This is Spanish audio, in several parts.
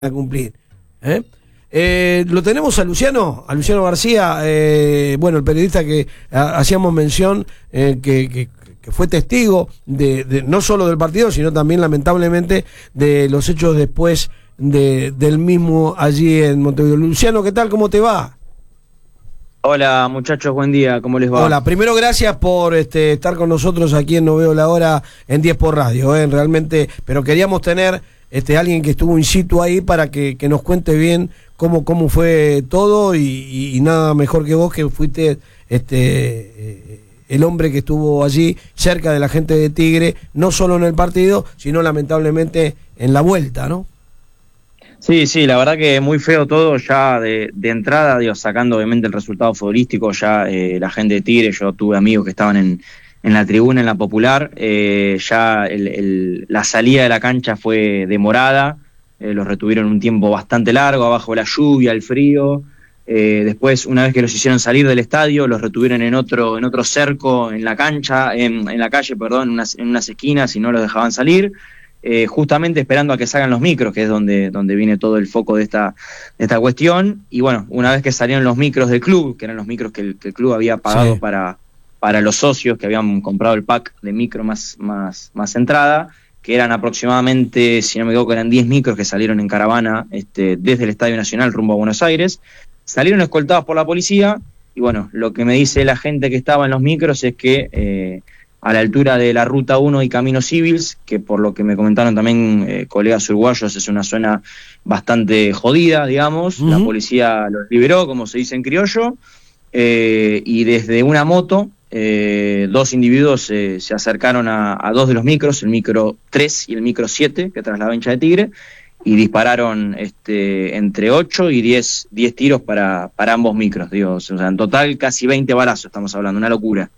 a cumplir. Lo tenemos a Luciano García, bueno, el periodista que hacíamos mención, que fue testigo de no solo del partido, sino también lamentablemente de los hechos después del mismo allí en Montevideo. Luciano, ¿qué tal? ¿Cómo te va? Hola muchachos, buen día, ¿cómo les va? Hola, primero gracias por estar con nosotros aquí en No Veo la Hora en 10 por Radio, realmente, pero queríamos tener alguien que estuvo in situ ahí para que nos cuente bien cómo fue todo y nada mejor que vos, que fuiste el hombre que estuvo allí cerca de la gente de Tigre, no solo en el partido, sino lamentablemente en la vuelta, ¿no? Sí, la verdad que muy feo todo ya de entrada, digo, sacando obviamente el resultado futbolístico, ya la gente de Tigre, yo tuve amigos que estaban en la tribuna, en la popular, ya la salida de la cancha fue demorada, los retuvieron un tiempo bastante largo, abajo la lluvia, el frío, después una vez que los hicieron salir del estadio, los retuvieron en otro cerco, en la cancha, en la calle, perdón, en unas esquinas y no los dejaban salir. Justamente esperando a que salgan los micros, que es donde viene todo el foco de esta cuestión. Y bueno, una vez que salieron los micros del club, que eran los micros que el club había pagado, sí, para los socios que habían comprado el pack de micro más entrada, que eran aproximadamente, si no me equivoco, eran 10 micros que salieron en caravana desde el Estadio Nacional rumbo a Buenos Aires, salieron escoltados por la policía. Y bueno, lo que me dice la gente que estaba en los micros es que a la altura de la Ruta 1 y Camino Civils, que por lo que me comentaron también colegas uruguayos, es una zona bastante jodida, digamos. La policía los liberó, como se dice en criollo, y desde una moto, dos individuos se acercaron a dos de los micros, el micro 3 y el micro 7, que trasladaba hincha de Tigre, y dispararon entre 8 y 10 tiros para ambos micros, digo, o sea, en total casi 20 balazos estamos hablando, una locura.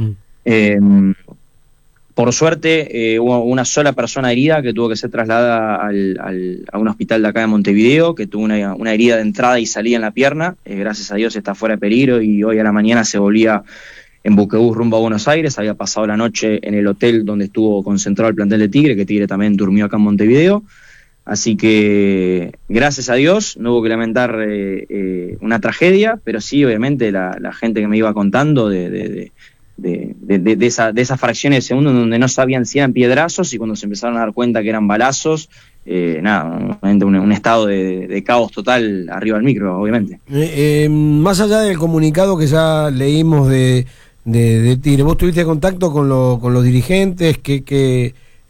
Por suerte hubo una sola persona herida que tuvo que ser trasladada a un hospital de acá de Montevideo, que tuvo una herida de entrada y salida en la pierna. Gracias a Dios está fuera de peligro y hoy a la mañana se volvía en buquebús rumbo a Buenos Aires. Había pasado la noche en el hotel donde estuvo concentrado el plantel de Tigre, que Tigre también durmió acá en Montevideo. Así que gracias a Dios no hubo que lamentar una tragedia, pero sí obviamente la gente que me iba contando de esas fracciones de segundo donde no sabían si eran piedrazos, y cuando se empezaron a dar cuenta que eran balazos, un estado de caos total arriba del micro, obviamente. Más allá del comunicado que ya leímos de Tigre, ¿vos tuviste contacto con los dirigentes? ¿Qué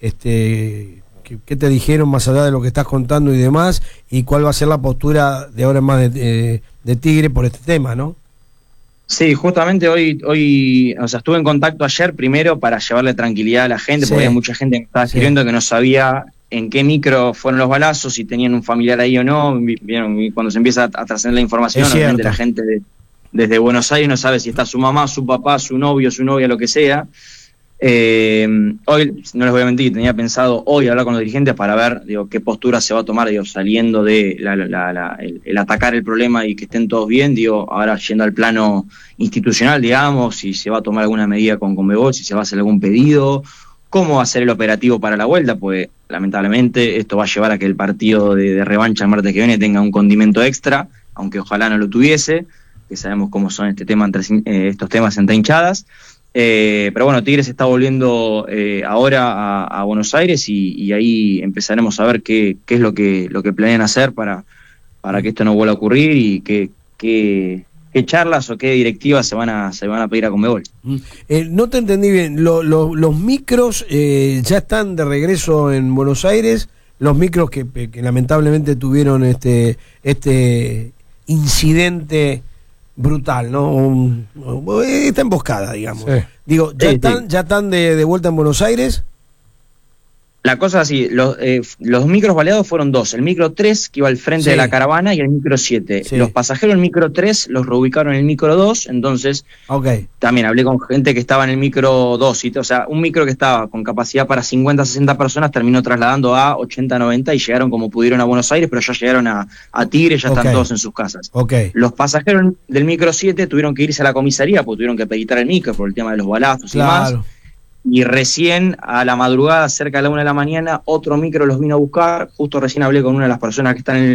te dijeron más allá de lo que estás contando y demás? ¿Y cuál va a ser la postura de ahora en más de Tigre por este tema, no? Sí, justamente hoy, o sea, estuve en contacto ayer primero para llevarle tranquilidad a la gente, porque había mucha gente que estaba escribiendo que no sabía en qué micro fueron los balazos, si tenían un familiar ahí o no. Vieron, cuando se empieza a trascender la información, obviamente la gente desde Buenos Aires no sabe si está su mamá, su papá, su novio, su novia, lo que sea. Hoy, no les voy a mentir, tenía pensado hoy hablar con los dirigentes para ver, qué postura se va a tomar, saliendo de el atacar el problema y que estén todos bien, ahora yendo al plano institucional, si se va a tomar alguna medida con Conmebol, si se va a hacer algún pedido, cómo va a ser el operativo para la vuelta, pues lamentablemente esto va a llevar a que el partido de revancha el martes que viene tenga un condimento extra, aunque ojalá no lo tuviese, que sabemos cómo son estos temas entre hinchadas. Pero bueno, Tigre se está volviendo ahora a Buenos Aires y ahí empezaremos a ver qué es lo que planean hacer para que esto no vuelva a ocurrir y qué charlas o qué directivas se van a pedir a Conmebol. No te entendí bien, los micros ya están de regreso en Buenos Aires, los micros que lamentablemente tuvieron este incidente brutal, ¿no? Esta emboscada, digamos. Sí. ¿Ya están de vuelta en Buenos Aires? La cosa es así, los micros baleados fueron dos, el micro 3 que iba al frente de la caravana y el micro 7. Los pasajeros del micro 3 los reubicaron en el micro 2, entonces también hablé con gente que estaba en el micro 2, o sea, un micro que estaba con capacidad para 50, 60 personas terminó trasladando a 80, 90 y llegaron como pudieron a Buenos Aires, pero ya llegaron a Tigre, ya están todos en sus casas. Los pasajeros del micro 7 tuvieron que irse a la comisaría porque tuvieron que peditar el micro por el tema de los balazos y demás. Y recién a la madrugada, cerca de la 1 de la mañana, otro micro los vino a buscar. Justo recién hablé con una de las personas que están en